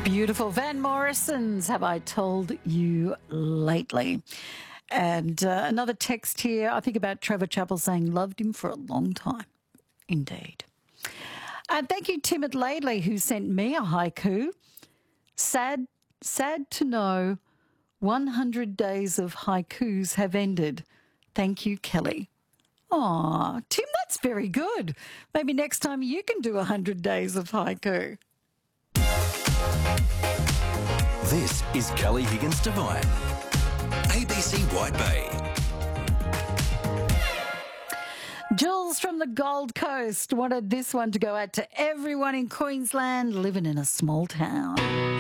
Beautiful. Van Morrison's Have I Told You Lately? And another text here, I think about Trevor Chappell saying, loved him for a long time. Indeed. And thank you, Tim Adelaide, who sent me a haiku. Sad to know 100 days of haikus have ended. Thank you, Kelly. Aw, Tim, that's very good. Maybe next time you can do 100 days of haiku. This is Kelly Higgins Divine, ABC White Bay. Jules from the Gold Coast wanted this one to go out to everyone in Queensland living in a small town.